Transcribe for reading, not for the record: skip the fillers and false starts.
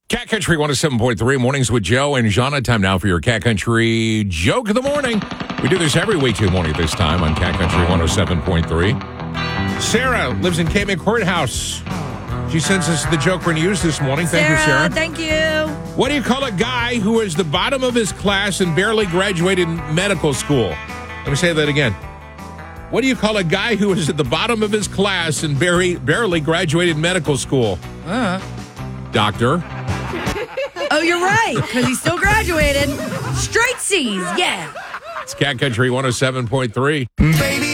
Cat Country 107.3, mornings with Joe and Jana. Time now for your Cat Country joke of the morning. We do this every weekday morning at this time on Cat Country 107.3. Sarah lives in Cayman Courthouse. She sends us the joke we're going to use this morning. Thank you, Sarah. Thank you. What do you call a guy who is the bottom of his class and barely graduated medical school? Let me say that again. What do you call a guy who is at the bottom of his class and barely graduated medical school? Doctor. Oh, you're right, because he still graduated. Straight C's, yeah. It's Cat Country 107.3. Baby.